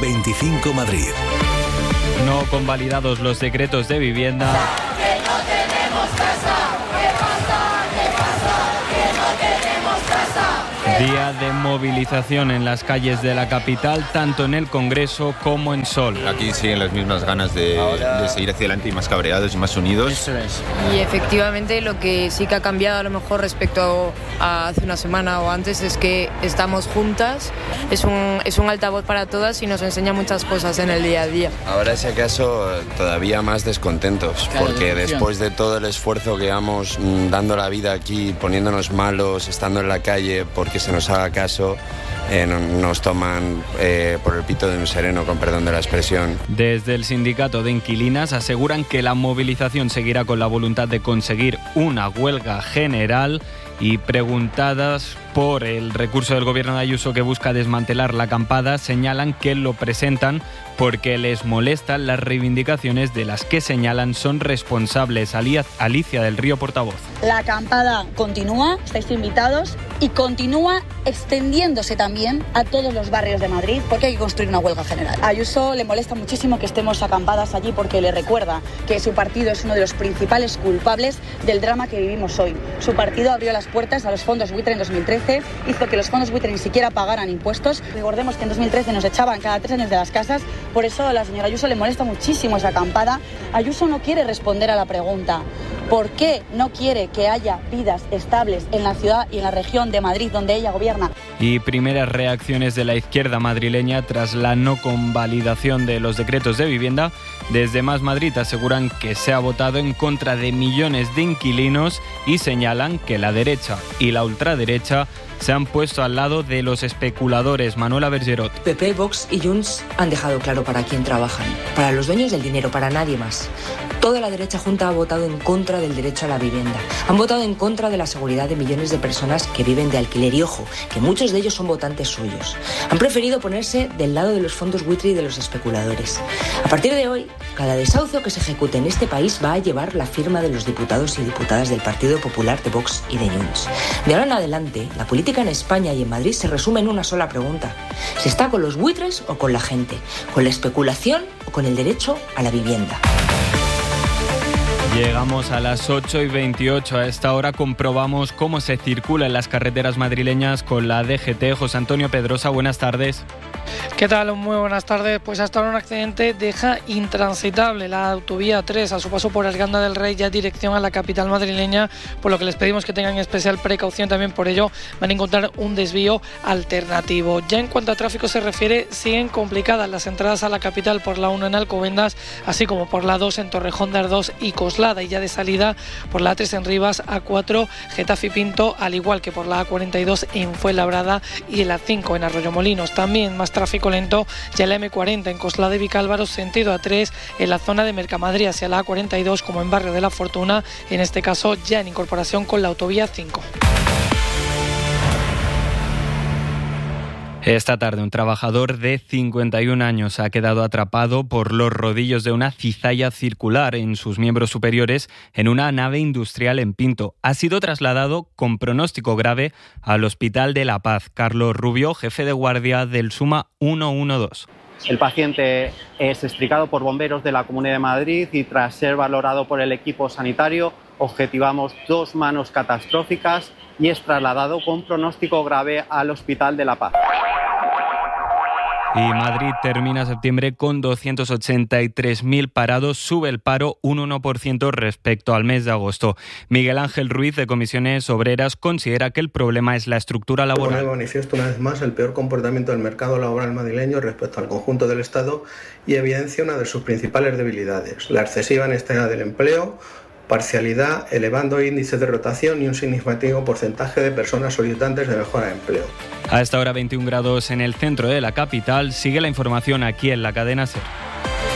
25 Madrid. No convalidados los decretos de vivienda. Que no tenemos casa. ¿Qué pasa? ¿Qué pasa? Que no tenemos casa. Día de movilización en las calles de la capital, tanto en el Congreso como en Sol. Aquí siguen las mismas ganas de seguir hacia adelante y más cabreados y más unidos. Eso es. Y efectivamente lo que sí que ha cambiado a lo mejor respecto a hace una semana o antes es que estamos juntas, es un altavoz para todas y nos enseña muchas cosas en el día a día. Ahora si acaso todavía más descontentos, Claro, porque decepción. después de todo el esfuerzo que llevamos dando la vida aquí, poniéndonos malos, estando en la calle porque se nos haga caso, nos toman por el pito de un sereno, con perdón de la expresión. Desde el sindicato de inquilinas aseguran que la movilización seguirá con la voluntad de conseguir una huelga general y preguntadas por el recurso del gobierno de Ayuso que busca desmantelar la acampada, señalan que lo presentan porque les molestan las reivindicaciones de las que señalan son responsables. Alicia del Río, portavoz. La acampada continúa, estáis invitados, y continúa extendiéndose también a todos los barrios de Madrid porque hay que construir una huelga general. A Ayuso le molesta muchísimo que estemos acampadas allí porque le recuerda que su partido es uno de los principales culpables del drama que vivimos hoy. Su partido abrió las puertas a los fondos buitre en 2013, hizo que los fondos buitre ni siquiera pagaran impuestos. Recordemos que en 2013 nos echaban cada 3 años de las casas, por eso a la señora Ayuso le molesta muchísimo esa acampada. Ayuso no quiere responder a la pregunta: ¿por qué no quiere que haya vidas estables en la ciudad y en la región de Madrid donde ella gobierna? Y primeras reacciones de la izquierda madrileña tras la no convalidación de los decretos de vivienda. Desde Más Madrid aseguran que se ha votado en contra de millones de inquilinos y señalan que la derecha y la ultraderecha se han puesto al lado de los especuladores. Manuela Bergerot. PP, Vox y Junts han dejado claro para quién trabajan. Para los dueños del dinero, para nadie más. Toda la derecha junta ha votado en contra del derecho a la vivienda. Han votado en contra de la seguridad de millones de personas que viven de alquiler. Y ojo, que muchos de ellos son votantes suyos. Han preferido ponerse del lado de los fondos buitre y de los especuladores. A partir de hoy, cada desahucio que se ejecute en este país va a llevar la firma de los diputados y diputadas del Partido Popular, de Vox y de Junts. De ahora en adelante, la política en España y en Madrid se resume en una sola pregunta: ¿se está con los buitres o con la gente? ¿Con la especulación o con el derecho a la vivienda? Llegamos a las 8:28. A esta hora comprobamos cómo se circula en las carreteras madrileñas con la DGT. José Antonio Pedrosa, buenas tardes. ¿Qué tal? Muy buenas tardes. Pues hasta ahora un accidente deja intransitable la autovía 3 a su paso por Arganda del Rey, ya dirección a la capital madrileña, por lo que les pedimos que tengan especial precaución. También por ello van a encontrar un desvío alternativo. Ya en cuanto a tráfico se refiere, siguen complicadas las entradas a la capital por la 1 en Alcobendas, así como por la 2 en Torrejón de Ardoz y Coslada, y ya de salida por la A3 en Rivas, A4 Getafe y Pinto, al igual que por la A42 en Fuenlabrada y la 5 en Arroyomolinos. También más tráfico lento ya en la M40 en Coslada y Vicálvaro, sentido A3, en la zona de Mercamadrid hacia la A42, como en Barrio de la Fortuna, en este caso ya en incorporación con la autovía 5. Esta tarde un trabajador de 51 años ha quedado atrapado por los rodillos de una cizalla circular en sus miembros superiores en una nave industrial en Pinto. Ha sido trasladado con pronóstico grave al Hospital de La Paz. Carlos Rubio, jefe de guardia del SUMA 112. El paciente es extricado por bomberos de la Comunidad de Madrid y tras ser valorado por el equipo sanitario objetivamos 2 manos catastróficas y es trasladado con pronóstico grave al Hospital de La Paz. Y Madrid termina septiembre con 283.000 parados, sube el paro un 1% respecto al mes de agosto. Miguel Ángel Ruiz, de Comisiones Obreras, considera que el problema es la estructura laboral. Pone de manifiesto una vez más el peor comportamiento del mercado laboral madrileño respecto al conjunto del Estado y evidencia una de sus principales debilidades: la excesiva inestabilidad del empleo, parcialidad, elevando índices de rotación y un significativo porcentaje de personas solicitantes de mejora de empleo. A esta hora 21 grados en el centro de la capital. Sigue la información aquí en la cadena SER.